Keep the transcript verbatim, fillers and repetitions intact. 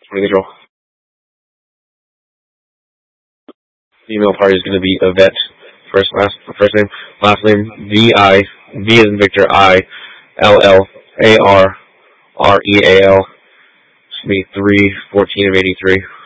Control. Female party is going to be Yvette. First last first name, last name V I V as in Victor I L L A R R E A L. It's me three fourteen of eighty three.